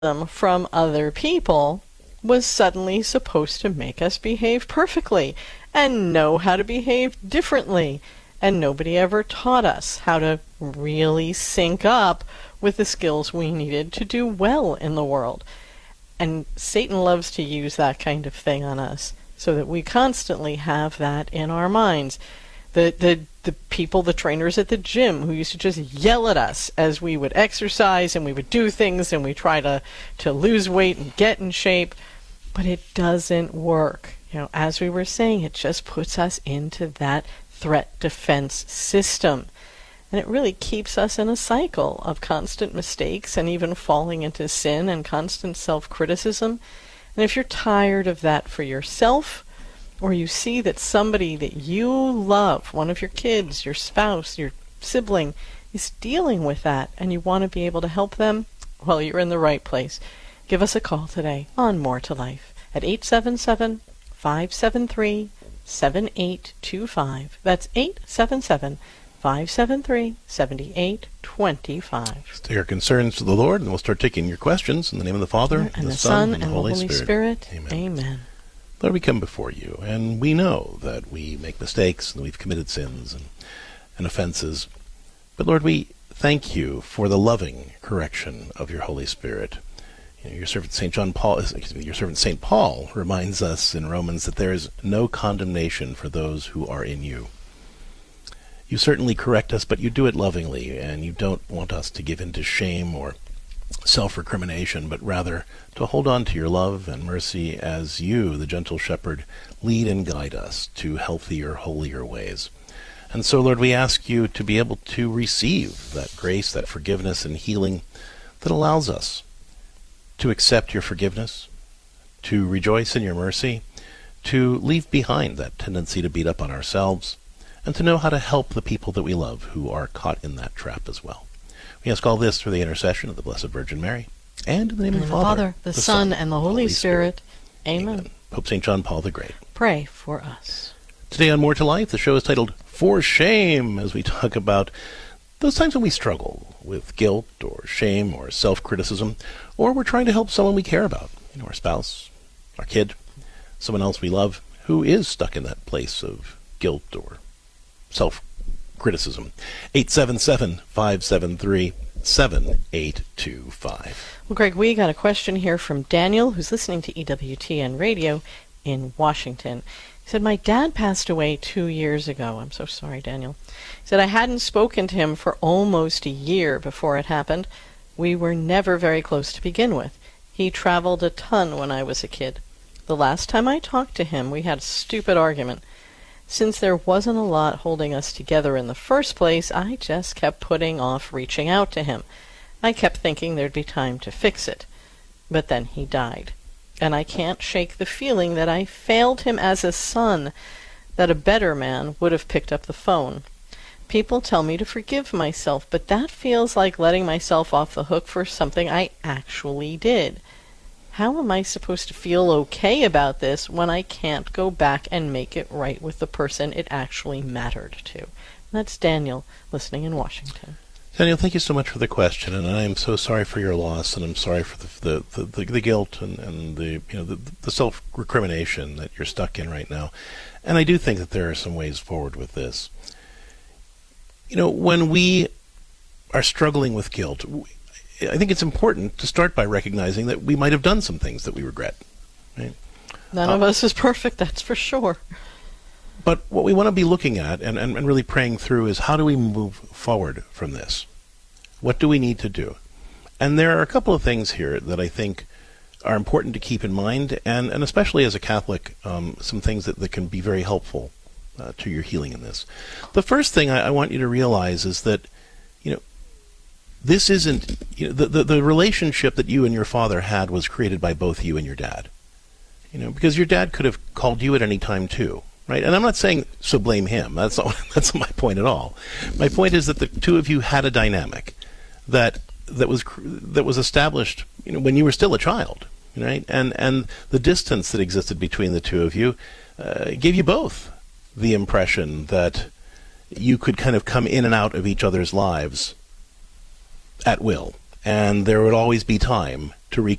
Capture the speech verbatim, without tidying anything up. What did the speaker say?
them from other people was suddenly supposed to make us behave perfectly and know how to behave differently. And nobody ever taught us how to really sync up with the skills we needed to do well in the world. And Satan loves to use that kind of thing on us so that we constantly have that in our minds. The, the, the people, the trainers at the gym who used to just yell at us as we would exercise and we would do things and we try to, to lose weight and get in shape. But it doesn't work. You know, as we were saying, it just puts us into that threat defense system. And it really keeps us in a cycle of constant mistakes and even falling into sin and constant self-criticism. And if you're tired of that for yourself, or you see that somebody that you love, one of your kids, your spouse, your sibling, is dealing with that, and you want to be able to help them, well, you're in the right place. Give us a call today on More to Life at eight seven seven, five seven three, seven eight two five. That's eight seven seven, five seven three, seven eight two five. Take your concerns to the Lord, and we'll start taking your questions in the name of the Father, and, and the, the Son, Son, and the Holy, Holy Spirit. Spirit. Amen. Amen. Lord, we come before you, and we know that we make mistakes, and we've committed sins and, and offenses. But Lord, we thank you for the loving correction of your Holy Spirit. You know, your servant Saint John Paul, excuse me, your servant Saint Paul reminds us in Romans that there is no condemnation for those who are in you. You certainly correct us, but you do it lovingly, and you don't want us to give in to shame or self-recrimination, but rather to hold on to your love and mercy as you, the gentle shepherd, lead and guide us to healthier, holier ways. And so, Lord, we ask you to be able to receive that grace, that forgiveness and healing that allows us to accept your forgiveness, to rejoice in your mercy, to leave behind that tendency to beat up on ourselves, and to know how to help the people that we love who are caught in that trap as well. We ask all this through the intercession of the Blessed Virgin Mary, and in the name and of the Father, Father, the, the Son, and the Holy, Holy Spirit. Spirit. Amen. Amen. Pope Saint John Paul the Great, pray for us. Today on More to Life, the show is titled For Shame, as we talk about those times when we struggle with guilt or shame or self-criticism, or we're trying to help someone we care about, you know, our spouse, our kid, someone else we love, who is stuck in that place of guilt or self-criticism. eight seven seven, five seven three, seven eight two five. Well, Greg, we got a question here from Daniel, who's listening to E W T N Radio in Washington. He said, my dad passed away two years ago. I'm so sorry, Daniel. He said, I hadn't spoken to him for almost a year before it happened. We were never very close to begin with. He traveled a ton when I was a kid. The last time I talked to him, we had a stupid argument. Since there wasn't a lot holding us together in the first place, I just kept putting off reaching out to him. I kept thinking there'd be time to fix it. But then he died. And I can't shake the feeling that I failed him as a son, that a better man would have picked up the phone. People tell me to forgive myself, but that feels like letting myself off the hook for something I actually did. How am I supposed to feel okay about this when I can't go back and make it right with the person it actually mattered to? And that's Daniel, listening in Washington. Daniel, thank you so much for the question, and I am so sorry for your loss, and I'm sorry for the the, the, the guilt and, and the you know the, the self-recrimination that you're stuck in right now. And I do think that there are some ways forward with this. You know, when we are struggling with guilt, I think it's important to start by recognizing that we might have done some things that we regret. Right? None um, of us is perfect, that's for sure. But what we want to be looking at and, and, and really praying through is, how do we move forward from this? What do we need to do? And there are a couple of things here that I think are important to keep in mind, and, and especially as a Catholic, um, some things that, that can be very helpful uh, to your healing in this. The first thing I, I want you to realize is that, you know, this isn't, you know, the, the, the relationship that you and your father had was created by both you and your dad. You know, because your dad could have called you at any time too. Right? And I'm not saying so blame him. That's not that's not my point at all. My point is that the two of you had a dynamic that that was that was established, you know, when you were still a child, right? And and the distance that existed between the two of you uh, gave you both the impression that you could kind of come in and out of each other's lives at will, and there would always be time to